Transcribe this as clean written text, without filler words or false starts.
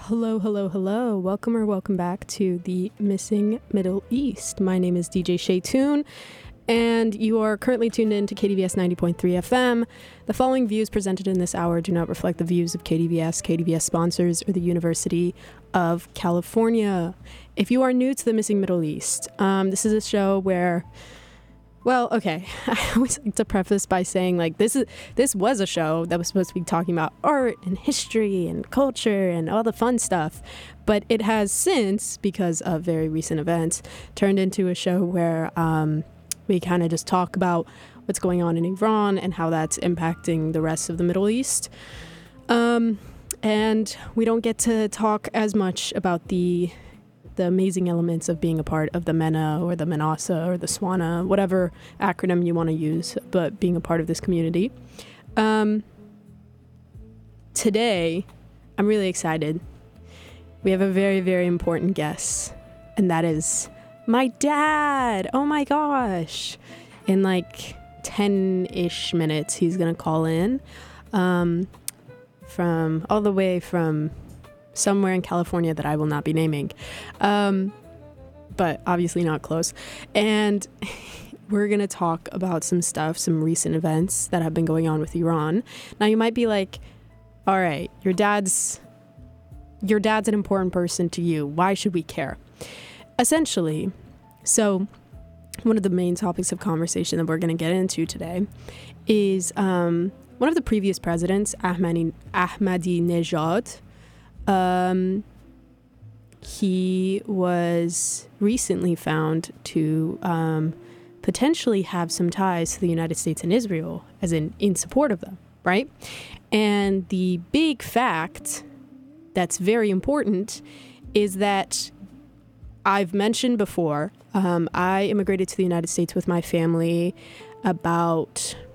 Hello, hello, hello. Welcome or welcome back to the Missing Middle East. My name is DJ Shaytoon, and you are currently tuned in to KDVS 90.3 FM. The following views presented in this hour do not reflect the views of KDVS sponsors, or the University of California. If you are new to the Missing Middle East, this is a show where... Well, okay, I always like to preface by saying, this was a show that was supposed to be talking about art and history and culture and all the fun stuff, but it has since, because of very recent events, turned into a show where we kind of just talk about what's going on in Iran and how that's impacting the rest of the Middle East. And we don't get to talk as much about the amazing elements of being a part of the MENA or the MENASA or the SWANA, whatever acronym you want to use, but being a part of this community. Today, I'm really excited. We have a very, very important guest, and that is my dad. Oh my gosh. In 10-ish minutes, he's going to call in from all the way from somewhere in California that I will not be naming, but obviously not close. And we're going to talk about some recent events that have been going on with Iran. Now you might be like, all right, your dad's an important person to you. Why should we care? Essentially, so one of the main topics of conversation that we're going to get into today is one of the previous presidents, Ahmadinejad. He was recently found to potentially have some ties to the United States and Israel, as in support of them, right? And the big fact that's very important is that I've mentioned before, I immigrated to the United States with my family about